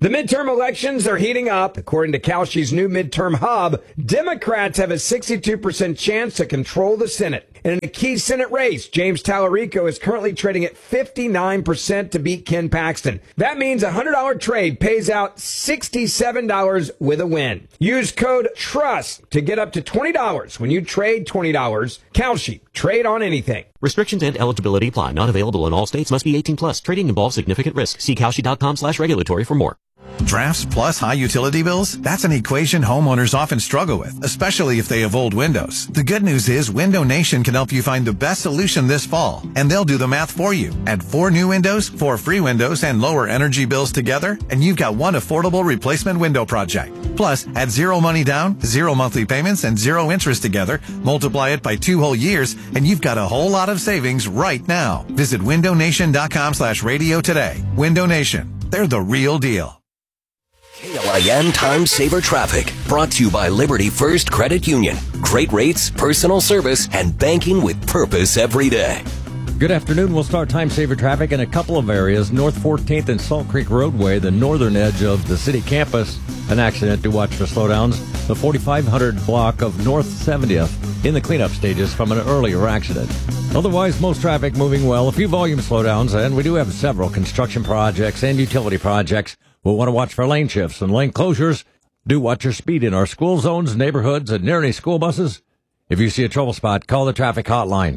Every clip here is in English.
The midterm elections are heating up. According to Kalshi's new midterm hub, Democrats have a 62% chance to control the Senate. And in a key Senate race, James Tallarico is currently trading at 59% to beat Ken Paxton. That means a $100 trade pays out $67 with a win. Use code TRUST to get up to $20 when you trade $20. Kalshi, trade on anything. Restrictions and eligibility apply. Not available in all states. Must be 18 plus. Trading involves significant risk. See Kalshi.com/regulatory for more. Drafts plus high utility bills? That's an equation homeowners often struggle with, especially if they have old windows. The good news is Window Nation can help you find the best solution this fall, and they'll do the math for you. Add 4 new windows, 4 free windows, and lower energy bills together, and you've got one affordable replacement window project. Plus, add 0 money down, 0 monthly payments, and 0 interest together, multiply it by 2 whole years, and you've got a whole lot of savings right now. Visit windownation.com/radio today. Window Nation. They're the real deal. KLIN Time Saver Traffic, brought to you by Liberty First Credit Union. Great rates, personal service, and banking with purpose every day. Good afternoon. We'll start time saver traffic in a couple of areas. North 14th and Salt Creek Roadway, the northern edge of the city campus. An accident to watch for slowdowns. The 4500 block of North 70th in the cleanup stages from an earlier accident. Otherwise, most traffic moving well. A few volume slowdowns, and we do have several construction projects and utility projects. We'll want to watch for lane shifts and lane closures. Do watch your speed in our school zones, neighborhoods, and near any school buses. If you see a trouble spot, call the traffic hotline,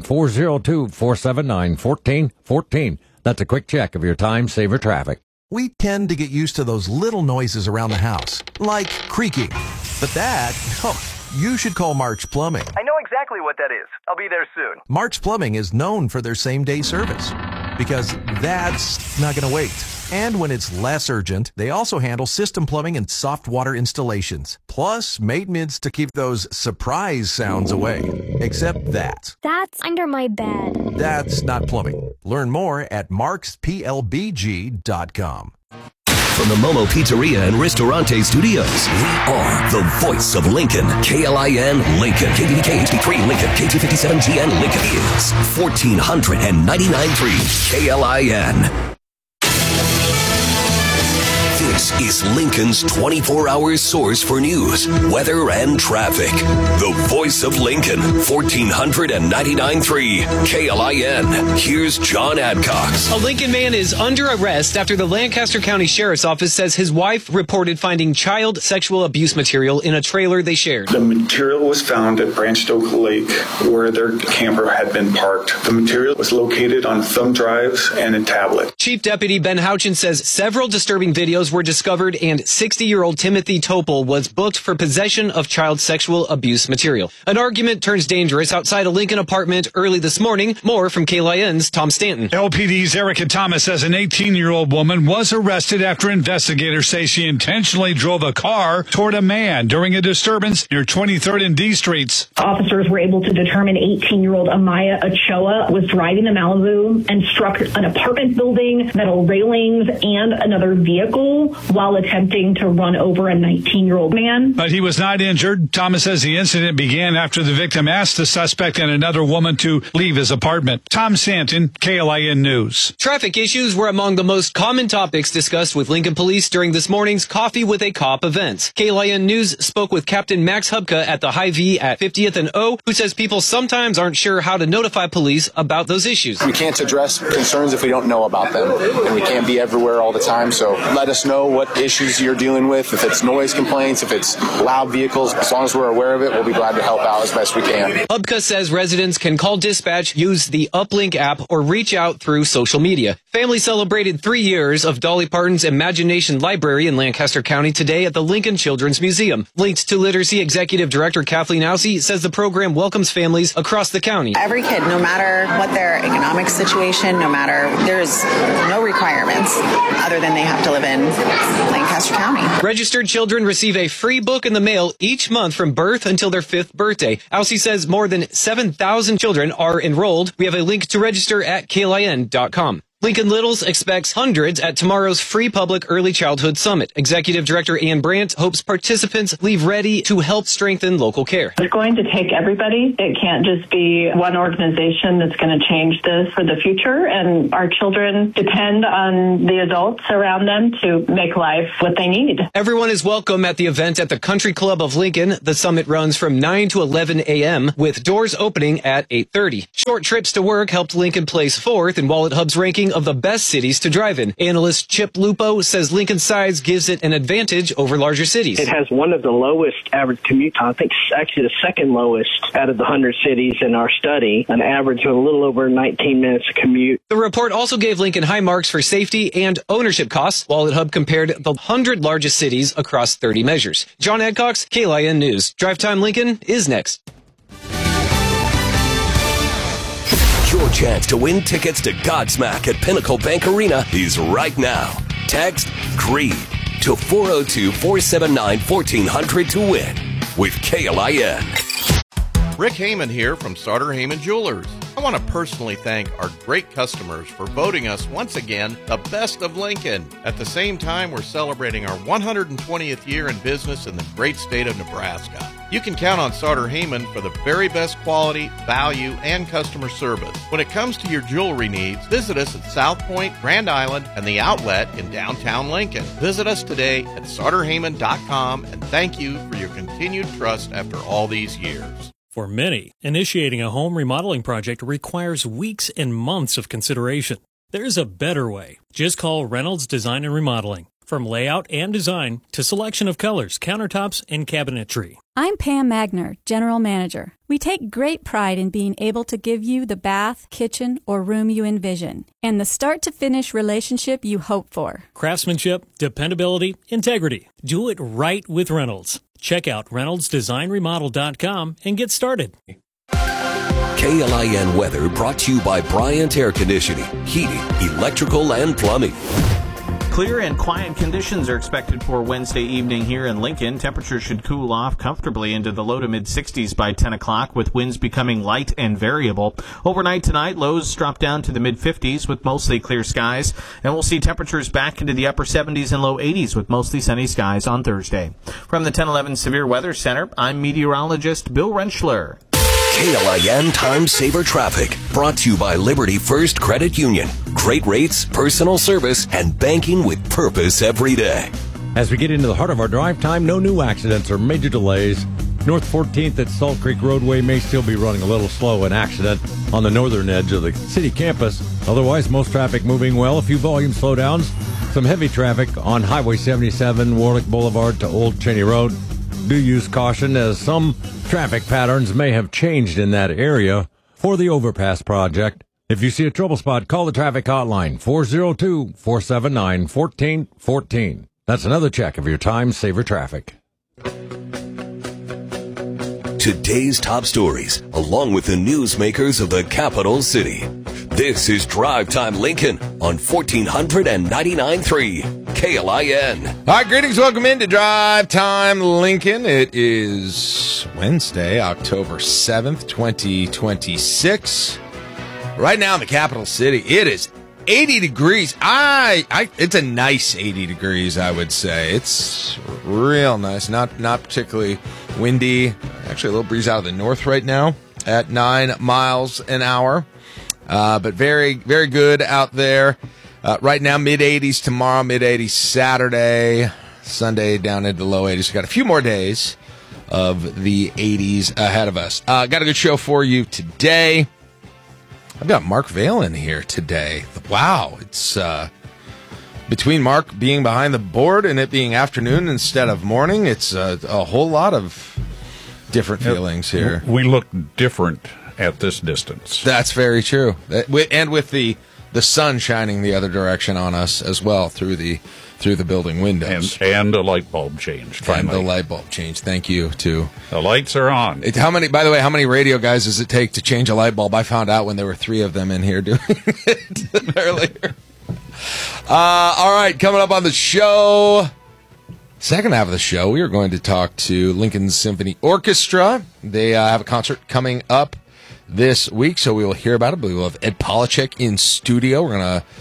402-479-1414. That's a quick check of your time saver traffic. We tend to get used to those little noises around the house, like creaking. But you should call March Plumbing. I know exactly what that is. I'll be there soon. March Plumbing is known for their same-day service, because that's not going to wait. And when it's less urgent, they also handle system plumbing and soft water installations, plus maintenance to keep those surprise sounds away. Except that's under my bed. That's not plumbing. Learn more at marksplbg.com. From the Momo Pizzeria and Ristorante Studios, we are the voice of Lincoln. KLIN Lincoln. KVDK HD3 Lincoln. KT57GN Lincoln is 1499.3 KLIN. This is Lincoln's 24-hour source for news, weather, and traffic. The voice of Lincoln, 1499.3 KLIN. Here's John Adcox. A Lincoln man is under arrest after the Lancaster County Sheriff's Office says his wife reported finding child sexual abuse material in a trailer they shared. The material was found at Branched Oak Lake, where their camper had been parked. The material was located on thumb drives and a tablet. Chief Deputy Ben Houchin says several disturbing videos were discovered, and 60-year-old Timothy Topol was booked for possession of child sexual abuse material. An argument turns dangerous outside a Lincoln apartment early this morning. More from KLIN's Tom Stanton. LPD's Erica Thomas says an 18-year-old woman was arrested after investigators say she intentionally drove a car toward a man during a disturbance near 23rd and D Streets. Officers were able to determine 18-year-old Amaya Ochoa was driving the Malibu and struck an apartment building, metal railings, and another vehicle while attempting to run over a 19-year-old man. But he was not injured. Thomas says the incident began after the victim asked the suspect and another woman to leave his apartment. Tom Stanton, KLIN News. Traffic issues were among the most common topics discussed with Lincoln Police during this morning's Coffee with a Cop event. KLIN News spoke with Captain Max Hubka at the Hy-Vee at 50th and O, who says people sometimes aren't sure how to notify police about those issues. We can't address concerns if we don't know about them, and we can't be everywhere all the time, so let us know what issues you're dealing with. If it's noise complaints, if it's loud vehicles, as long as we're aware of it, we'll be glad to help out as best we can. Hubka says residents can call dispatch, use the Uplink app, or reach out through social media. Family celebrated 3 years of Dolly Parton's Imagination Library in Lancaster County today at the Lincoln Children's Museum. Linked to Literacy Executive Director Kathleen Ousey says the program welcomes families across the county. Every kid, no matter what their economic situation, there's no requirements other than they have to live in Lancaster County. Registered children receive a free book in the mail each month from birth until their 5th birthday. Ousey says more than 7,000 children are enrolled. We have a link to register at KLIN.com. Lincoln Littles expects hundreds at tomorrow's free public early childhood summit. Executive Director Ann Brandt hopes participants leave ready to help strengthen local care. It's going to take everybody. It can't just be one organization that's going to change this for the future. And our children depend on the adults around them to make life what they need. Everyone is welcome at the event at the Country Club of Lincoln. The summit runs from 9 to 11 a.m. with doors opening at 8:30. Short trips to work helped Lincoln place fourth in Wallet Hub's ranking of the best cities to drive in. Analyst Chip Lupo says Lincoln's size gives it an advantage over larger cities. It has one of the lowest average commute time. I think actually the second lowest out of the 100 cities in our study, an average of a little over 19 minutes to commute. The report also gave Lincoln high marks for safety and ownership costs. Wallet Hub compared the 100 largest cities across 30 measures. John Adcox, KLIN News. Drive Time Lincoln is next. Your chance to win tickets to Godsmack at Pinnacle Bank Arena is right now. Text GREED to 402-479-1400 to win with KLIN. Rick Heyman here from Sartor Heyman Jewelers. I want to personally thank our great customers for voting us once again the best of Lincoln. At the same time, we're celebrating our 120th year in business in the great state of Nebraska. You can count on Sartor Heyman for the very best quality, value, and customer service. When it comes to your jewelry needs, visit us at South Point, Grand Island, and the Outlet in downtown Lincoln. Visit us today at sartorheyman.com and thank you for your continued trust after all these years. For many, initiating a home remodeling project requires weeks and months of consideration. There's a better way. Just call Reynolds Design and Remodeling. From layout and design to selection of colors, countertops, and cabinetry. I'm Pam Magner, General Manager. We take great pride in being able to give you the bath, kitchen, or room you envision, and the start-to-finish relationship you hope for. Craftsmanship, dependability, integrity. Do it right with Reynolds. Check out reynoldsdesignremodel.com and get started. KLIN weather brought to you by Bryant Air Conditioning, Heating, Electrical, and Plumbing. Clear and quiet conditions are expected for Wednesday evening here in Lincoln. Temperatures should cool off comfortably into the low to mid-60s by 10 o'clock, with winds becoming light and variable. Overnight tonight, lows drop down to the mid-50s with mostly clear skies, and we'll see temperatures back into the upper 70s and low 80s with mostly sunny skies on Thursday. From the 1011 Severe Weather Center, I'm meteorologist Bill Rentschler. KLIN Time Saver Traffic, brought to you by Liberty First Credit Union. Great rates, personal service, and banking with purpose every day. As we get into the heart of our drive time, no new accidents or major delays. North 14th at Salt Creek Roadway may still be running a little slow. An accident on the northern edge of the city campus. Otherwise, most traffic moving well. A few volume slowdowns. Some heavy traffic on Highway 77, Warlick Boulevard to Old Cheney Road. Do use caution as some traffic patterns may have changed in that area for the overpass project. If you see a trouble spot, call the traffic hotline, 402-479-1414. That's another check of your time saver traffic. Today's top stories, along with the newsmakers of the capital city. This is Drive Time Lincoln on 1499.3 KLIN. All right, greetings. Welcome into Drive Time Lincoln. It is Wednesday, October 7th, 2026. Right now in the capital city, it is 80 degrees. It's a nice 80 degrees, I would say. It's real nice. Not particularly windy. Actually, a little breeze out of the north right now at 9 miles an hour. But very, very good out there. Right now, mid-80s tomorrow, mid-80s Saturday, Sunday down into the low 80s. We've got a few more days of the 80s ahead of us. Got a good show for you today. I've got Mark Valen here today. Wow, it's between Mark being behind the board and it being afternoon instead of morning, it's a whole lot of different feelings here. We look different at this distance. That's very true. And with the sun shining the other direction on us as well through the building windows. And a light bulb changed, finally. And the light bulb changed. Thank you, too. The lights are on. By the way, how many radio guys does it take to change a light bulb? I found out when there were 3 of them in here doing it earlier. All right, coming up on the show, second half of the show, we are going to talk to Lincoln Symphony Orchestra. They have a concert coming up this week, so we will hear about it. But we will have Ed Polachek in studio. We're going to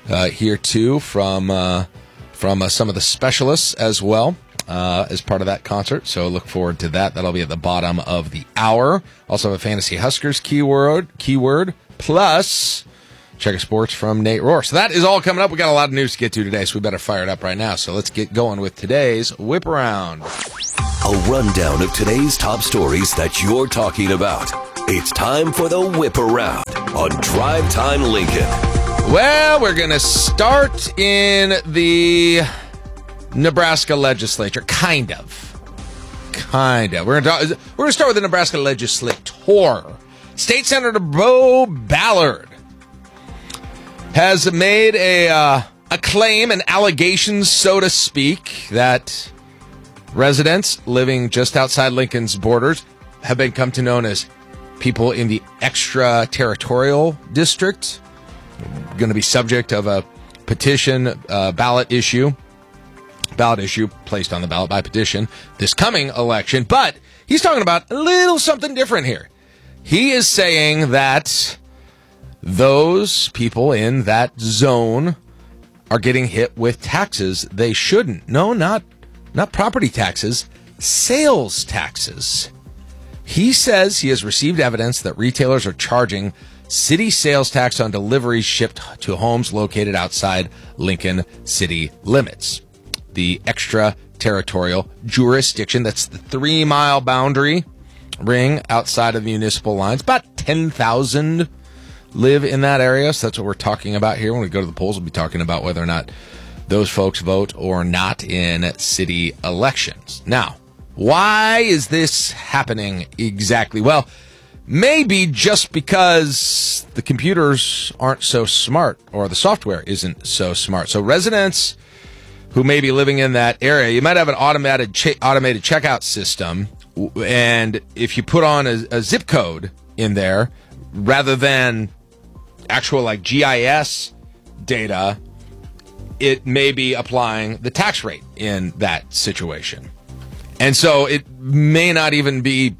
here too from some of the specialists as well as part of that concert. So look forward to that. That'll be at the bottom of the hour. Also have a Fantasy Huskers keyword plus Checker Sports from Nate Rohr. So that is all coming up. We got a lot of news to get to today, so we better fire it up right now. So let's get going with today's Whip Around. A rundown of today's top stories that you're talking about. It's time for the Whip Around on Drive Time Lincoln. Well, we're going to start in the Nebraska legislature. Kind of. We're going to start with the Nebraska legislator. State Senator Beau Ballard has made a claim, an allegation, so to speak, that residents living just outside Lincoln's borders have become to known as people in the extraterritorial district, going to be subject of a petition, ballot issue placed on the ballot by petition this coming election. But he's talking about a little something different here. He is saying that those people in that zone are getting hit with taxes they shouldn't. No, not property taxes, sales taxes. He says he has received evidence that retailers are charging city sales tax on deliveries shipped to homes located outside Lincoln city limits. The extraterritorial jurisdiction, that's the 3-mile boundary ring outside of municipal lines. About 10,000 live in that area, so that's what we're talking about here. When we go to the polls, we'll be talking about whether or not those folks vote or not in city elections. Now, why is this happening exactly? Well, maybe just because the computers aren't so smart or the software isn't so smart. So residents who may be living in that area, you might have an automated checkout system, and if you put on a zip code in there rather than actual like GIS data, it may be applying the tax rate in that situation. And so it may not even be,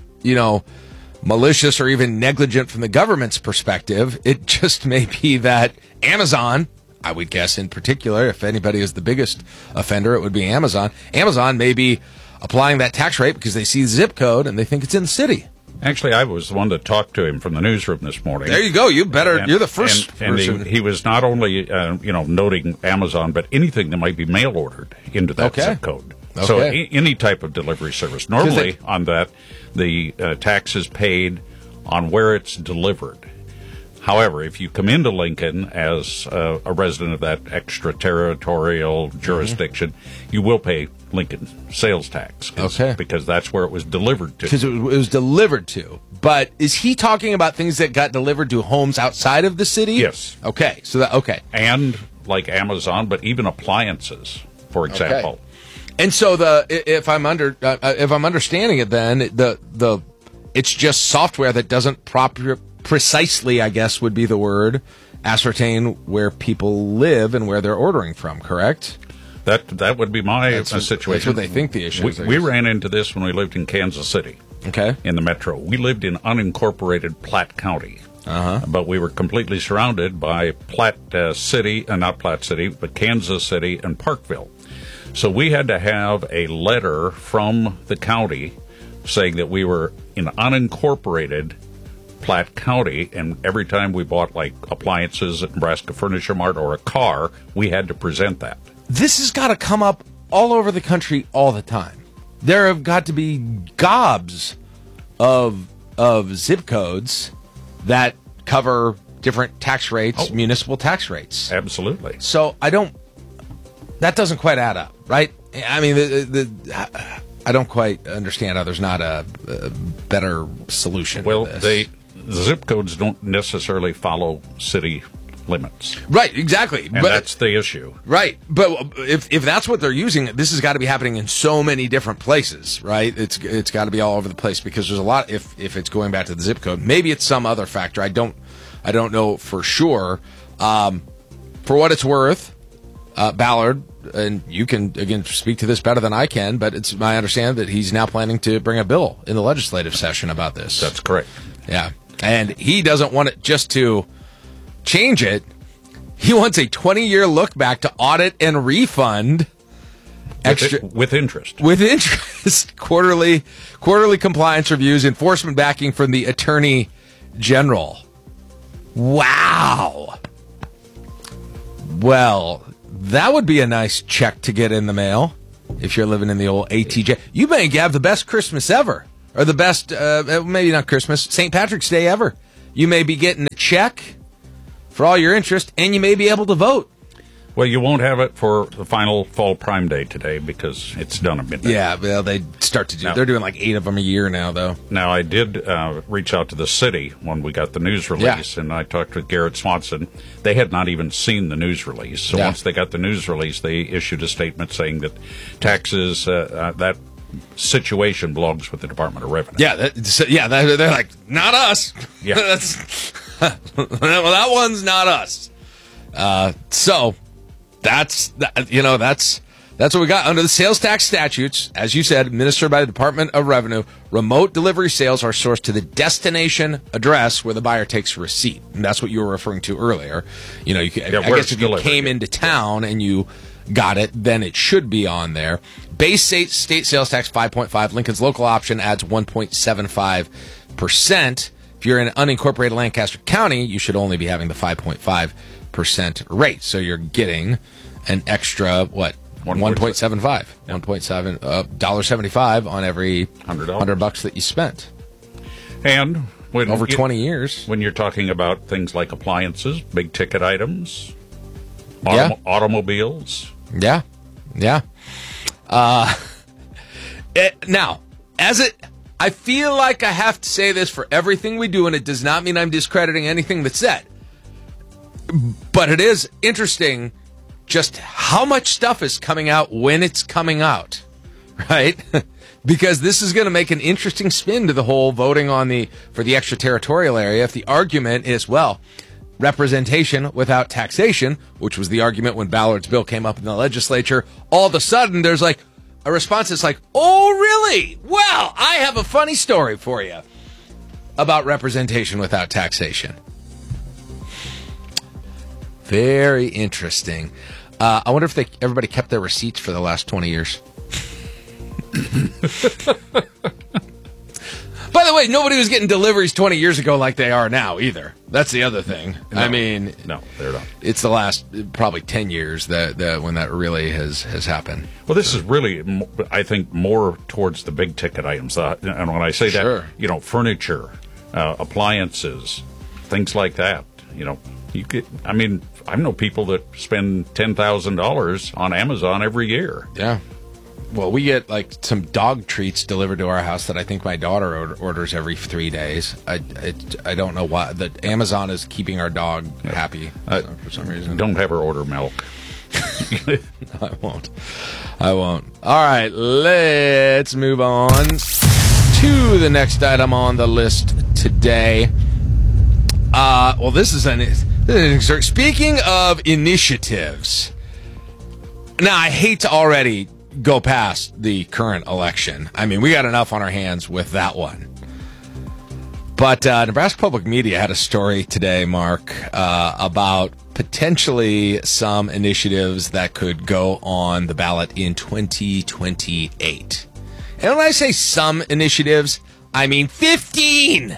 malicious or even negligent from the government's perspective. It just may be that Amazon, I would guess in particular, if anybody is the biggest offender, it would be Amazon. Amazon may be applying that tax rate because they see the zip code and they think it's in the city. Actually, I was the one that talked to him from the newsroom this morning. There you go. You're the first person. And he was not only, noting Amazon, but anything that might be mail ordered into that zip code. Okay. So any type of delivery service. Normally on that, the tax is paid on where it's delivered. However, if you come into Lincoln as a resident of that extraterritorial jurisdiction, you will pay Lincoln sales tax. Because that's where it was delivered to. Because it was delivered to. But is he talking about things that got delivered to homes outside of the city? Yes. Okay. And like Amazon, but even appliances, for example. Okay. And so if I'm understanding it, then the it's just software that doesn't precisely, I guess would be the word, ascertain where people live and where they're ordering from, correct? That would be my situation. That's what they think the issue is. We ran into this when we lived in Kansas City. Okay. In the metro. We lived in unincorporated Platte County. But we were completely surrounded by Kansas City and Parkville. So we had to have a letter from the county saying that we were in unincorporated Platte County, and every time we bought like appliances at Nebraska Furniture Mart or a car, we had to present that. This has got to come up all over the country all the time. There have got to be gobs of zip codes that cover different tax rates, municipal tax rates. Absolutely. So that doesn't quite add up, right? I mean, I don't quite understand how there's not a better solution. Well, to this. The zip codes don't necessarily follow city limits. Right, exactly. And that's the issue. Right. But if that's what they're using, this has got to be happening in so many different places, right? It's got to be all over the place because there's a lot, if it's going back to the zip code. Maybe it's some other factor. I don't know for sure. For what it's worth, Ballard, and you can, again, speak to this better than I can, but it's my understanding that he's now planning to bring a bill in the legislative session about this. That's correct. Yeah. And he doesn't want it just to change it. He wants a 20-year look back to audit and refund with interest. With interest. Quarterly compliance reviews, enforcement backing from the Attorney General. Wow. Well, that would be a nice check to get in the mail if you're living in the old ATJ. You may have the best Christmas ever, or the best, maybe not Christmas, St. Patrick's Day ever. You may be getting a check for all your interest, and you may be able to vote. Well, you won't have it for the final fall Prime Day today because it's done at midnight. Yeah, well, they start to do. They're doing like 8 of them a year now, though. Now, I did reach out to the city when we got the news release, and I talked with Garrett Swanson. They had not even seen the news release. So once they got the news release, they issued a statement saying that taxes, that situation belongs with the Department of Revenue. Yeah, they're like, not us. Yeah. Well, that one's not us. So that's what we got under the sales tax statutes. As you said, administered by the Department of Revenue, remote delivery sales are sourced to the destination address where the buyer takes a receipt. And that's what you were referring to earlier. You know, I guess if you came into town and you got it, then it should be on there. Base state sales tax 5.5. Lincoln's local option adds 1.75%. If you're in unincorporated Lancaster County, you should only be having the 5.5% rate. So you're getting an extra, what, 1.75, $1.75 on every $100 that you spent. And over 20 years. When you're talking about things like appliances, big ticket items, automobiles. Yeah. Now, I feel like I have to say this for everything we do, and it does not mean I'm discrediting anything that's said. But it is interesting just how much stuff is coming out when it's coming out, right? Because this is going to make an interesting spin to the whole voting for the extraterritorial area. If the argument is, well, representation without taxation, which was the argument when Ballard's bill came up in the legislature, all of a sudden there's like a response that's like, oh, really? Well, I have a funny story for you about representation without taxation. Very interesting. I wonder if everybody kept their receipts for the last 20 years. By the way, nobody was getting deliveries 20 years ago like they are now either. That's the other thing. No, I mean, no, they're not. It's the last probably 10 years that when that really has happened. Well, this is really, I think, more towards the big ticket items. And when I say that, furniture, appliances, things like that. I know people that spend $10,000 on Amazon every year. Yeah. Well, we get like some dog treats delivered to our house that I think my daughter orders every 3 days. I don't know why. The Amazon is keeping our dog happy for some reason. Don't have her order milk. I won't. All right, let's move on to the next item on the list today. This is an excerpt. Speaking of initiatives, now I hate to already go past the current election. I mean, we got enough on our hands with that one. But Nebraska Public Media had a story today, Mark, about potentially some initiatives that could go on the ballot in 2028. And when I say some initiatives, I mean 15!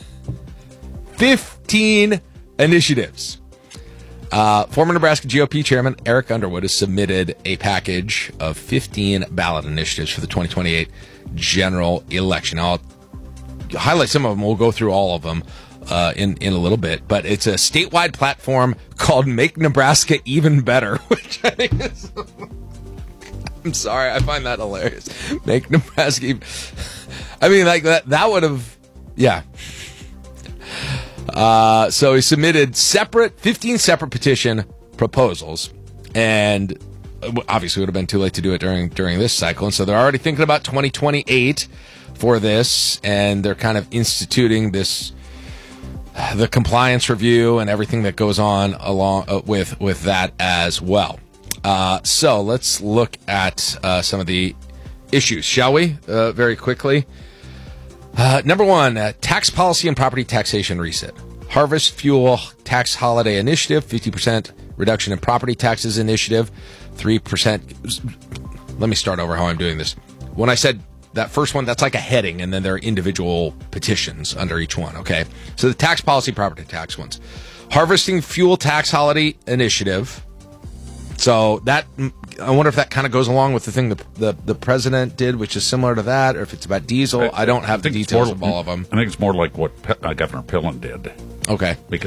15 initiatives. Former Nebraska GOP Chairman Eric Underwood has submitted a package of 15 ballot initiatives for the 2028 general election. I'll highlight some of them. We'll go through all of them in a little bit. But it's a statewide platform called Make Nebraska Even Better, which I think is... I'm sorry, I find that hilarious. Make Nebraska even... I mean, like, that would have... Yeah. So he submitted 15 separate petition proposals, and obviously it would have been too late to do it during this cycle. And so they're already thinking about 2028 for this, and they're kind of instituting the compliance review and everything that goes on along with that as well. So let's look at some of the issues, shall we? Very quickly. Number one, tax policy and property taxation reset. Harvest Fuel Tax Holiday Initiative, 50% Reduction in Property Taxes Initiative, 3%. Let me start over how I'm doing this. When I said that first one, that's like a heading, and then there are individual petitions under each one, okay? So the tax policy, property tax ones. Harvesting Fuel Tax Holiday Initiative. So that, I wonder if that kind of goes along with the thing the president did, which is similar to that, or if it's about diesel. I don't have the details of all of them. I think it's more like what Governor Pillen did. Okay. Because